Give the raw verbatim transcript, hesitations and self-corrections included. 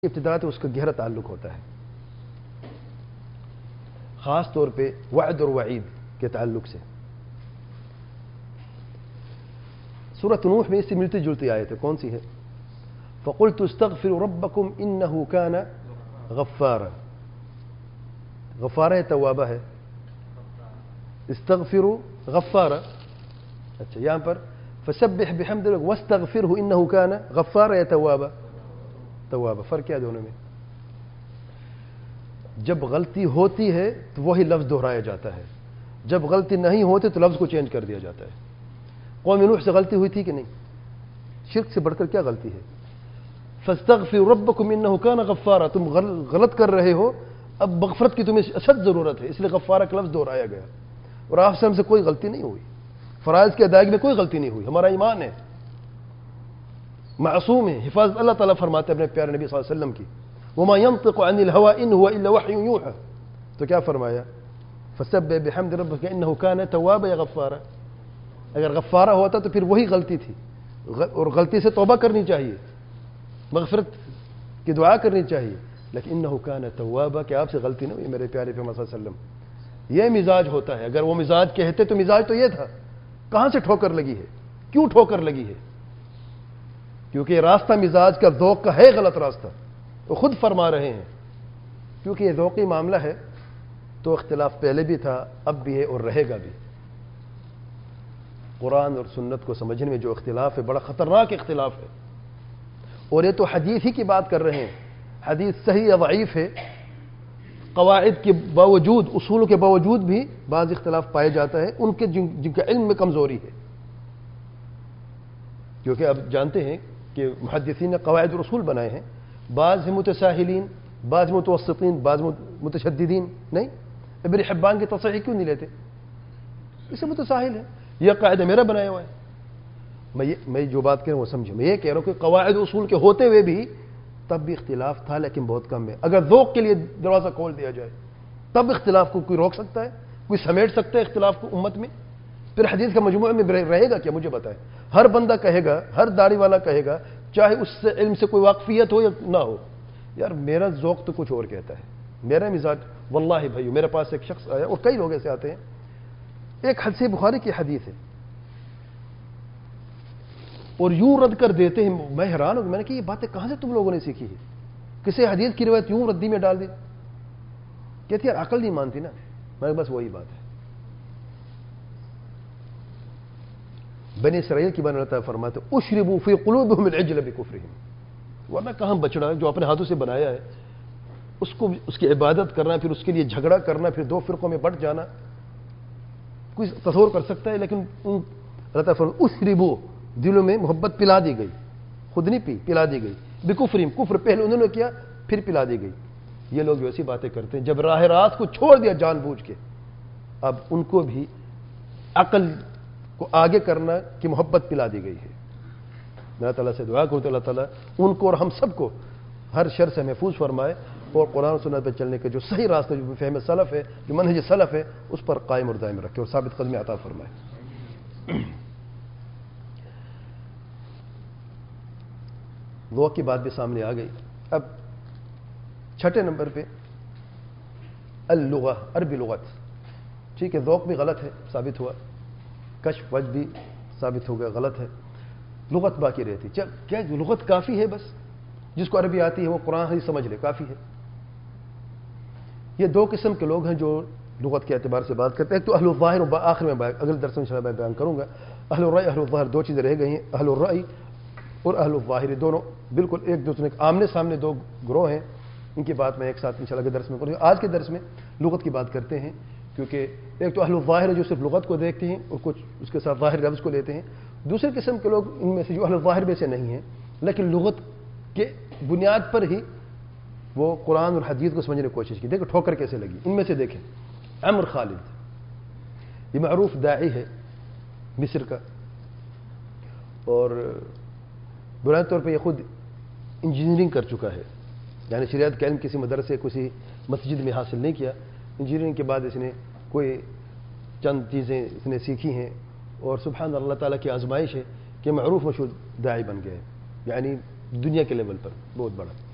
ابتدا تو اس کا گہرا تعلق ہوتا ہے، خاص طور پہ وعد اور وعید کے تعلق سے۔ سورۃ نوح میں اس سے ملتی جلتی آیت ہے، کون سی ہے؟ فَقُلْتُ اسْتَغْفِرُوا رَبَّكُمْ إِنَّهُ كَانَ غَفَّارًا۔ غفارہ ہے توابہ ہے؟ استغفروا غفارا۔ اچھا یہاں پر فسبح بحمد ربک واستغفرہ انہ کان غفارا یا توابا؟ توابا۔ فرق کیا دونوں میں؟ جب غلطی ہوتی ہے تو وہی لفظ دہرایا جاتا ہے، جب غلطی نہیں ہوتی تو لفظ کو چینج کر دیا جاتا ہے۔ قوم نوح سے غلطی ہوئی تھی کہ نہیں؟ شرک سے بڑھ کر کیا غلطی ہے؟ فاستغفروا ربکم انہ کان غفارا۔ تم غلط کر رہے ہو، اب مغفرت کی تمہیں اشد ضرورت ہے، اس لیے غفارہ کا لفظ دہرایا گیا۔ اور آپ سے ہم سے کوئی غلطی نہیں ہوئی، فرائض کی ادائیگی میں کوئی غلطی نہیں ہوئی، ہمارا ایمان ہے، معصوم ہے، حفاظت اللہ تعالیٰ فرماتے ہیں اپنے پیارے نبی صلی اللہ علیہ وسلم کی، وما ينطق عن الهوى ان هو الا وحي يوحى۔ تو کیا فرمایا؟ فسبح بحمد ربك انه كان توابا یا غفارا۔ اگر غفارہ ہوتا تو پھر وہی غلطی تھی، اور غلطی سے توبہ کرنی چاہیے، مغفرت کی دعا کرنی چاہیے، لیکن انه كان توابا کہ آپ سے غلطی نہیں ہوئی میرے پیارے پیغمبر صلی اللہ علیہ وسلم۔ یہ مزاج ہوتا ہے، اگر وہ مزاج کہتے تو مزاج تو یہ تھا۔ کہاں سے ٹھوکر لگی ہے؟ کیوں ٹھوکر لگی ہے؟ کیونکہ یہ راستہ مزاج کا ذوق کا ہے، غلط راستہ، وہ خود فرما رہے ہیں۔ کیونکہ یہ ذوقی معاملہ ہے تو اختلاف پہلے بھی تھا، اب بھی ہے اور رہے گا بھی۔ قرآن اور سنت کو سمجھنے میں جو اختلاف ہے بڑا خطرناک اختلاف ہے، اور یہ تو حدیث ہی کی بات کر رہے ہیں، حدیث صحیح یا ضعیف ہے، قواعد کے باوجود، اصولوں کے باوجود بھی بعض اختلاف پائے جاتا ہے، ان کے جن, جن کا علم میں کمزوری ہے۔ کیونکہ اب جانتے ہیں کہ محدثین نے قواعد اور اصول بنائے ہیں، بعض ہیں متساہلین، بعض متوسطین، بعض متشددین۔ نہیں، ابن حبان کی تصحیح کیوں نہیں لیتے؟ اسے متساہل ہے، یہ قاعدہ میرا بنایا ہوا ہے۔ میں یہ میں جو بات کہہ رہا ہوں وہ سمجھے، میں یہ کہہ رہا ہوں کہ قواعد اصول کے ہوتے ہوئے بھی تب بھی اختلاف تھا، لیکن بہت کم ہے۔ اگر ذوق کے لیے دروازہ کھول دیا جائے تب اختلاف کو کوئی روک سکتا ہے؟ کوئی سمیٹ سکتا ہے اختلاف کو امت میں؟ پھر حدیث کا مجموعہ میں رہے گا کیا؟ مجھے بتائیں۔ ہر بندہ کہے گا، ہر داڑھی والا کہے گا، چاہے اس سے علم سے کوئی واقفیت ہو یا نہ ہو، یار میرا ذوق تو کچھ اور کہتا ہے، میرا مزاج۔ واللہ بھائی میرے پاس ایک شخص آیا، اور کئی لوگ ایسے آتے ہیں، ایک حدیث بخاری کی حدیث ہے اور یوں رد کر دیتے ہیں، میں حیران ہوں، میں نے کہ یہ باتیں کہاں سے تم لوگوں نے سیکھی ہے؟ کسی حدیث کی روایت یوں ردی میں ڈال دی، کہتی یار عقل نہیں مانتی نا۔ میں بس وہی بات ہے، بنی اسرائیل کی بات اللہ تعالیٰ فرماتے اشربوا فی قلوبہم العجل بکفرہم۔ ورنہ کہاں بچڑا جو اپنے ہاتھوں سے بنایا ہے اس کو، اس کی عبادت کرنا، پھر اس کے لیے جھگڑا کرنا، پھر دو فرقوں میں بٹ جانا، کوئی تصور کر سکتا ہے؟ لیکن اللہ تعالیٰ فرماتے اشربوا، دلوں میں محبت پلا دی گئی، خود نہیں پی، پلا دی گئی، بکفرہم، کفر پہلے انہوں نے کیا پھر پلا دی گئی۔ یہ لوگ ایسی باتیں کرتے ہیں، جب راہ راست کو چھوڑ دیا جان بوجھ کے، اب ان کو بھی عقل کو آگے کرنا کی محبت پلا دی گئی ہے۔ میں اللہ تعالیٰ سے دعا کرتا ہوں اللہ تعالیٰ ان کو اور ہم سب کو ہر شر سے محفوظ فرمائے، اور قرآن و سنت پہ چلنے کے جو صحیح راستہ، جو فہم سلف ہے، جو منہج سلف ہے، اس پر قائم اور دائم رکھے اور ثابت قدمی عطا فرمائے۔ ذوق کی بات بھی سامنے آ گئی۔ اب چھٹے نمبر پہ اللغہ، عربی لغت۔ ٹھیک ہے، ذوق بھی غلط ہے، ثابت ہوا، کشف وجہ بھی ثابت ہو گیا، غلط ہے، لغت باقی رہتی۔ چل کیا لغت کافی ہے؟ بس جس کو عربی آتی ہے وہ قرآن حدیث سمجھ لے، کافی ہے۔ یہ دو قسم کے لوگ ہیں جو لغت کے اعتبار سے بات کرتے ہیں۔ ایک تو اہل الظاہر، آخر میں اگلے درس میں انشاءاللہ میں بیان کروں گا۔ اہل الرأی، اہل الظاہر، دو چیزیں رہ گئی ہیں، اہل الرأی اور اہل الظاہر، دونوں بالکل ایک دوسرے کے آمنے سامنے دو گروہ ہیں۔ ان کی بات میں ایک ساتھ انشاءاللہ کے درس میں کروں گا۔ آج کے درس میں لغت کی بات کرتے ہیں، کیونکہ ایک تو اہل الظاہر ہے جو صرف لغت کو دیکھتے ہیں اور کچھ اس کے ساتھ ظاہر لفظ کو لیتے ہیں۔ دوسرے قسم کے لوگ ان میں سے جو اہل الظاہر میں سے نہیں ہیں، لیکن لغت کے بنیاد پر ہی وہ قرآن اور حدیث کو سمجھنے کی کوشش کی۔ دیکھو ٹھوکر کیسے لگی ان میں سے۔ دیکھیں عمر خالد، یہ معروف داعی ہے مصر کا، اور بنیادی طور پہ یہ خود انجینئرنگ کر چکا ہے، یعنی شریعت کا علم کسی مدرسے، کسی مسجد میں حاصل نہیں کیا۔ انجینئرنگ کے بعد اس نے کوئی چند چیزیں اس نے سیکھی ہیں، اور سبحان اللہ تعالیٰ کی آزمائش ہے کہ معروف مشہور داعی بن گئے، یعنی دنیا کے لیول پر بہت بڑا۔